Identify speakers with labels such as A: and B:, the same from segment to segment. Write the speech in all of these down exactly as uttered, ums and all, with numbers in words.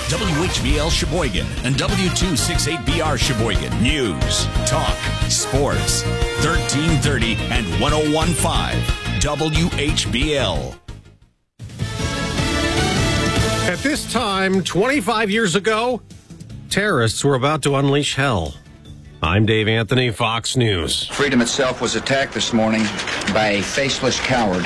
A: W H B L Sheboygan and W two sixty-eight B R Sheboygan. News, talk, sports. thirteen thirty and one oh one point five W H B L.
B: At this time, twenty-five years ago, terrorists were about to unleash hell. I'm Dave Anthony, Fox News.
C: Freedom itself was attacked this morning by a faceless coward.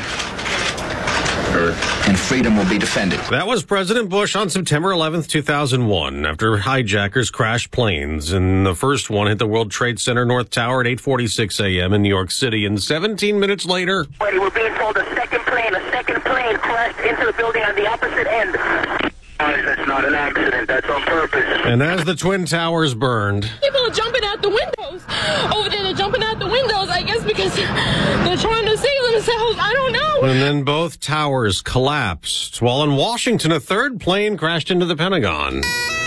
C: And freedom will be defended.
B: That was President Bush on September eleventh, two thousand one, after hijackers crashed planes. And the first one hit the World Trade Center North Tower at eight forty-six a.m. in New York City. And seventeen minutes later...
D: We're being told a second plane, a second plane crashed into the building on the opposite end. That's not an accident. That's on purpose.
B: And as the Twin Towers burned...
E: People are jumping out the windows. Over there, they're jumping out the windows, I guess, because they're trying to save themselves. I don't know.
B: And then both towers collapsed. While in Washington, a third plane crashed into the Pentagon.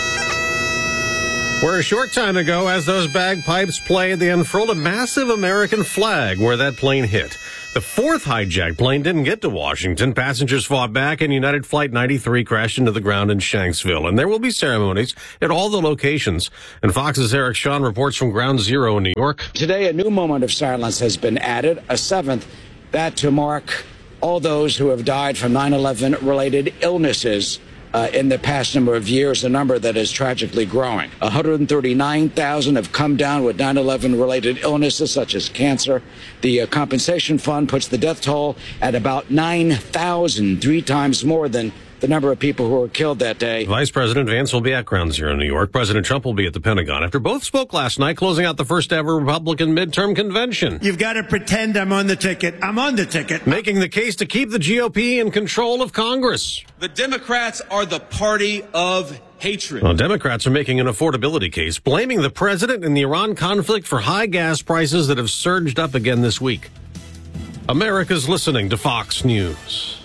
B: Where a short time ago, as those bagpipes played, they unfurled a massive American flag where that plane hit. The fourth hijacked plane didn't get to Washington. Passengers fought back, and United Flight ninety-three crashed into the ground in Shanksville. And there will be ceremonies at all the locations. And Fox's Eric Shawn reports from Ground Zero in New York.
F: Today, a new moment of silence has been added, a seventh, that to mark all those who have died from nine eleven related illnesses uh, in the past number of years, a number that is tragically growing. one hundred thirty-nine thousand have come down with nine eleven related illnesses such as cancer. The uh, compensation fund puts the death toll at about nine thousand, three times more than the number of people who were killed that day.
B: Vice President Vance will be at Ground Zero in New York. President Trump will be at the Pentagon after both spoke last night, closing out the first ever Republican midterm convention.
G: You've got to pretend I'm on the ticket. I'm on the ticket.
B: Making the case to keep the G O P in control of Congress.
H: The Democrats are the party of hatred.
B: Well, Democrats are making an affordability case, blaming the president and the Iran conflict for high gas prices that have surged up again this week. America's listening to Fox News.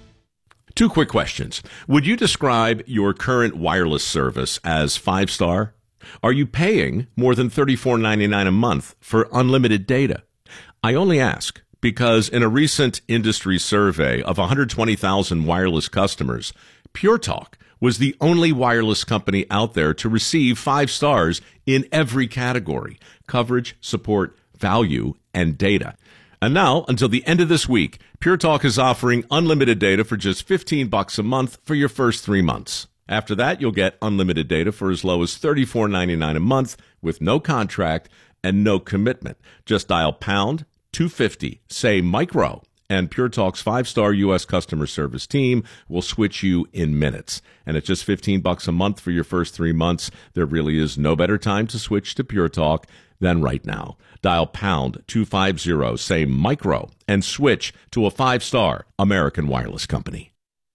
I: Two quick questions. Would you describe your current wireless service as five-star? Are you paying more than thirty-four ninety-nine a month for unlimited data? I only ask because in a recent industry survey of one hundred twenty thousand wireless customers, Pure Talk was the only wireless company out there to receive five stars in every category: coverage, support, value, and data. And now, until the end of this week, Pure Talk is offering unlimited data for just fifteen bucks a month for your first three months. After that, you'll get unlimited data for as low as thirty-four ninety-nine a month with no contract and no commitment. Just dial pound two fifty, say micro, and Pure Talk's five-star U S customer service team will switch you in minutes. And at just fifteen bucks a month for your first three months, there really is no better time to switch to Pure Talk than right now. Dial pound two fifty, say micro, and switch to a five-star American wireless company.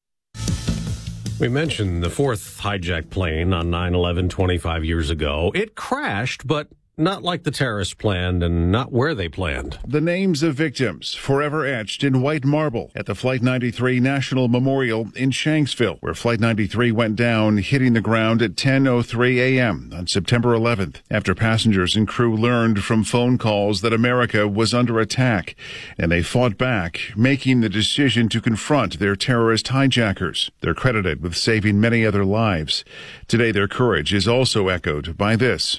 B: We mentioned the fourth hijacked plane on nine eleven twenty-five years ago. It crashed, but not like the terrorists planned and not where they planned.
J: The names of victims forever etched in white marble at the Flight ninety-three National Memorial in Shanksville, where Flight ninety-three went down, hitting the ground at ten oh three a.m. on September eleventh, after passengers and crew learned from phone calls that America was under attack, and they fought back, making the decision to confront their terrorist hijackers. They're credited with saving many other lives. Today, their courage is also echoed by this.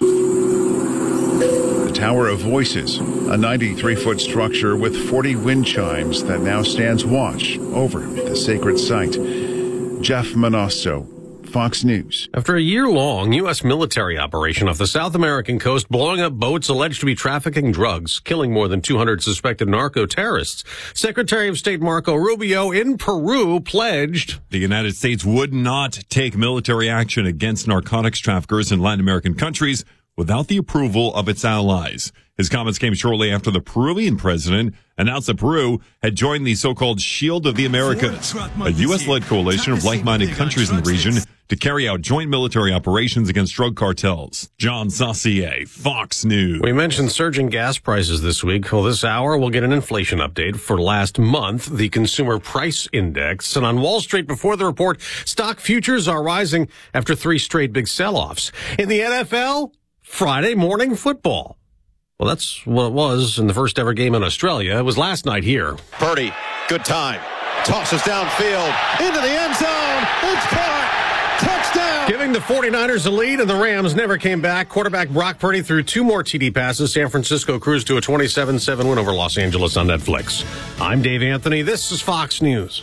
J: Tower of Voices, a ninety-three foot structure with forty wind chimes that now stands watch over the sacred site. Jeff Manosso, Fox News.
B: After a year-long U S military operation off the South American coast, blowing up boats alleged to be trafficking drugs, killing more than two hundred suspected narco-terrorists, Secretary of State Marco Rubio in Peru pledged
K: the United States would not take military action against narcotics traffickers in Latin American countries without the approval of its allies. His comments came shortly after the Peruvian president announced that Peru had joined the so-called Shield of the Americas, a U S-led coalition of like-minded countries in the region to carry out joint military operations against drug cartels. John Saucier, Fox News.
B: We mentioned surging gas prices this week. Well, this hour, we'll get an inflation update for last month, the Consumer Price Index. And on Wall Street, before the report, stock futures are rising after three straight big sell-offs. In the N F L, Friday morning football. Well, that's what it was in the first ever game in Australia. It was last night here.
L: Purdy, good time. Tosses downfield into the end zone. It's caught. Touchdown.
B: Giving giving the 49ers a lead, and the Rams never came back. Quarterback Brock Purdy threw two more T D passes. San Francisco cruised to a twenty-seven seven win over Los Angeles on Netflix. I'm Dave Anthony. This is Fox News.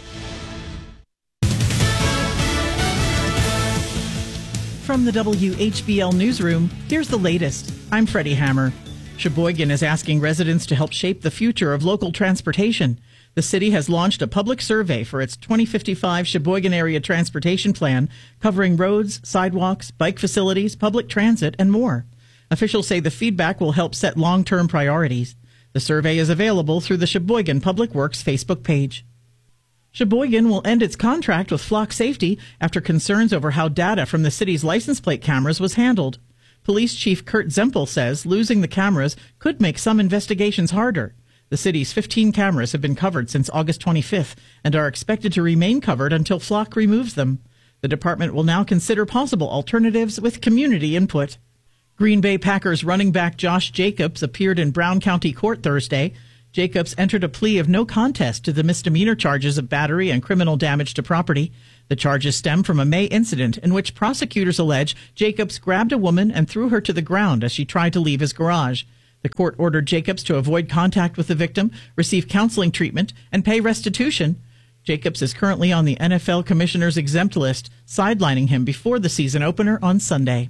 L: From the W H B L Newsroom, here's the latest. I'm Freddie Hammer. Sheboygan is asking residents to help shape the future of local transportation. The city has launched a public survey for its twenty fifty-five Sheboygan Area Transportation Plan, covering roads, sidewalks, bike facilities, public transit, and more. Officials say the feedback will help set long-term priorities. The survey is available through the Sheboygan Public Works Facebook page. Sheboygan will end its contract with Flock Safety after concerns over how data from the city's license plate cameras was handled. Police Chief Kurt Zempel says losing the cameras could make some investigations harder. The city's fifteen cameras have been covered since August twenty-fifth and are expected to remain covered until Flock removes them. The department will now consider possible alternatives with community input. Green Bay Packers running back Josh Jacobs appeared in Brown County Court Thursday. Jacobs entered a plea of no contest to the misdemeanor charges of battery and criminal damage to property. The charges stem from a May incident in which prosecutors allege Jacobs grabbed a woman and threw her to the ground as she tried to leave his garage. The court ordered Jacobs to avoid contact with the victim, receive counseling treatment, and pay restitution. Jacobs is currently on the N F L Commissioner's exempt list, sidelining him before the season opener on Sunday.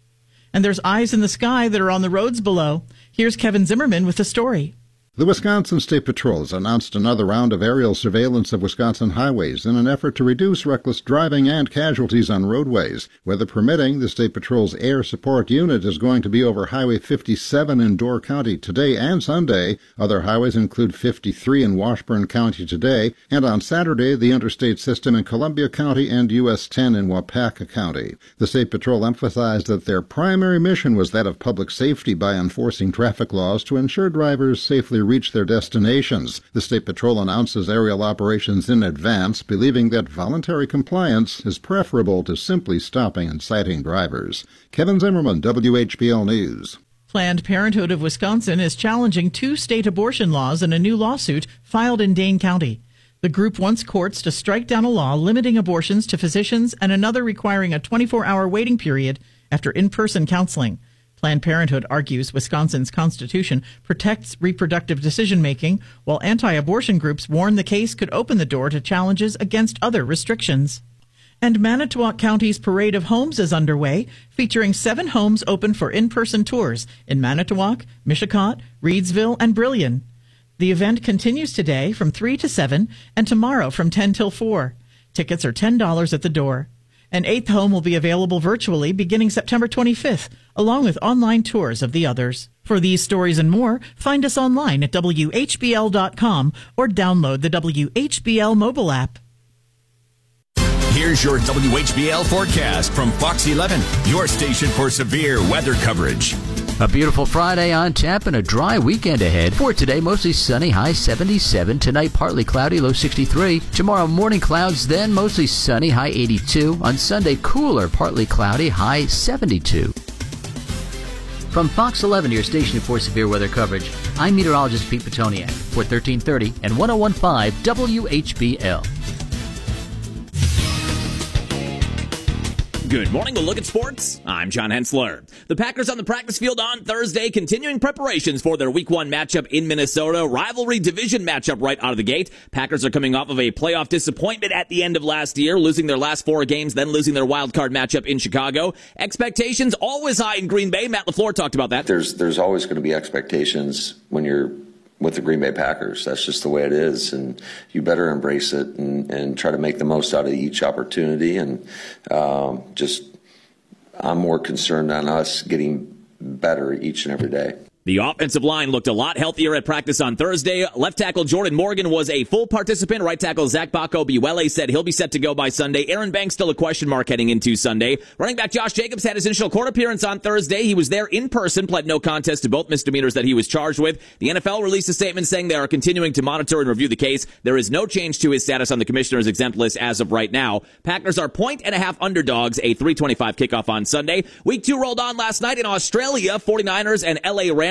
L: And there's eyes in the sky that are on the roads below. Here's Kevin Zimmerman with the story.
M: The Wisconsin State Patrol has announced another round of aerial surveillance of Wisconsin highways in an effort to reduce reckless driving and casualties on roadways. Weather permitting, the State Patrol's Air Support Unit is going to be over Highway fifty-seven in Door County today and Sunday. Other highways include fifty-three in Washburn County today, and on Saturday, the interstate system in Columbia County and U S ten in Wapaka County. The State Patrol emphasized that their primary mission was that of public safety by enforcing traffic laws to ensure drivers safely reach their destinations. The State Patrol announces aerial operations in advance, believing that voluntary compliance is preferable to simply stopping and citing drivers. Kevin Zimmerman, W H B L News.
L: Planned Parenthood of Wisconsin is challenging two state abortion laws in a new lawsuit filed in Dane County. The group wants courts to strike down a law limiting abortions to physicians and another requiring a twenty-four hour waiting period after in-person counseling. Planned Parenthood argues Wisconsin's constitution protects reproductive decision-making, while anti-abortion groups warn the case could open the door to challenges against other restrictions. And Manitowoc County's Parade of Homes is underway, featuring seven homes open for in-person tours in Manitowoc, Mishicot, Reedsville, and Brillion. The event continues today from three to seven and tomorrow from ten till four. Tickets are ten dollars at the door. An eighth home will be available virtually beginning September twenty-fifth, along with online tours of the others. For these stories and more, find us online at W H B L dot com or download the W H B L mobile app.
A: Here's your W H B L forecast from Fox eleven, your station for severe weather coverage.
N: A beautiful Friday on tap and a dry weekend ahead. For today, mostly sunny, high seventy-seven. Tonight, partly cloudy, low sixty-three. Tomorrow, morning clouds, then mostly sunny, high eighty-two. On Sunday, cooler, partly cloudy, high seventy-two. From Fox eleven, your station for severe weather coverage, I'm meteorologist Pete Petoniak for thirteen thirty and one oh one point five W H B L.
O: Good morning. We'll look at sports. I'm John Hensler. The Packers on the practice field on Thursday, continuing preparations for their week one matchup in Minnesota. Rivalry division matchup right out of the gate. Packers are coming off of a playoff disappointment at the end of last year, losing their last four games, then losing their wild card matchup in Chicago. Expectations always high in Green Bay. Matt LaFleur talked about that.
P: There's, there's always going to be expectations when you're with the Green Bay Packers. That's just the way it is, and you better embrace it and, and try to make the most out of each opportunity. And um, just, I'm more concerned on us getting better each and every day.
O: The offensive line looked a lot healthier at practice on Thursday. Left tackle Jordan Morgan was a full participant. Right tackle Zach Bako-Biwele said he'll be set to go by Sunday. Aaron Banks still a question mark heading into Sunday. Running back Josh Jacobs had his initial court appearance on Thursday. He was there in person, pled no contest to both misdemeanors that he was charged with. The N F L released a statement saying they are continuing to monitor and review the case. There is no change to his status on the commissioner's exempt list as of right now. Packers are point and a half underdogs, a three twenty-five kickoff on Sunday. Week two rolled on last night in Australia. forty-niners and L A Rams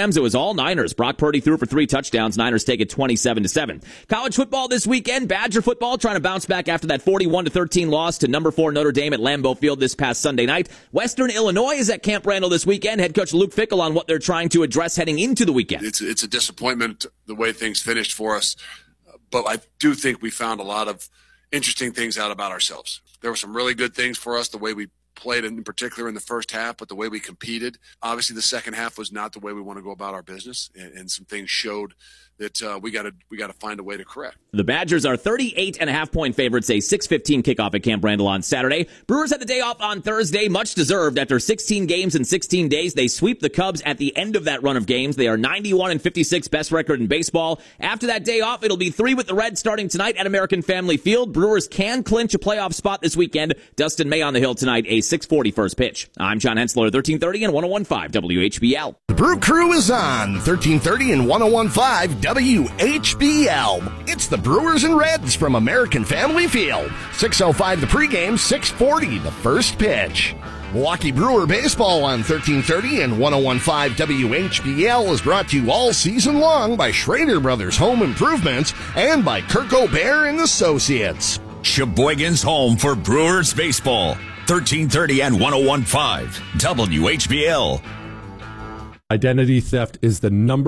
O: Rams, it was all Niners. Brock Purdy threw for three touchdowns. Niners take it twenty-seven to seven. College football this weekend. Badger football trying to bounce back after that forty-one to thirteen loss to number four Notre Dame at Lambeau Field this past Sunday night. Western Illinois is at Camp Randall this weekend. Head coach Luke Fickell on what they're trying to address heading into the weekend.
Q: It's, it's a disappointment the way things finished for us, but I do think we found a lot of interesting things out about ourselves. There were some really good things for us, the way we played in particular in the first half, but the way we competed. Obviously, the second half was not the way we want to go about our business, and, and some things showed that uh, we got to we got to find a way to correct.
O: The Badgers are thirty-eight and a half point favorites, a six fifteen kickoff at Camp Randall on Saturday. Brewers had the day off on Thursday, much deserved. After sixteen games in sixteen days, they sweep the Cubs at the end of that run of games. They are ninety-one and fifty-six, best record in baseball. After that day off, it'll be three with the Reds starting tonight at American Family Field. Brewers can clinch a playoff spot this weekend. Dustin May on the hill tonight, a six forty first pitch. I'm John Hensler, thirteen thirty and ten fifteen W H B L.
R: The Brew Crew is on thirteen thirty and ten fifteen W H B L. It's the Brewers and Reds from American Family Field. six oh five the pregame, six forty the first pitch. Milwaukee Brewer Baseball on thirteen thirty and ten fifteen W H B L is brought to you all season long by Schrader Brothers Home Improvements and by Kirk O'Bear and Associates.
A: Sheboygan's home for Brewers Baseball. thirteen thirty and ten fifteen W H B L.
S: Identity theft is the number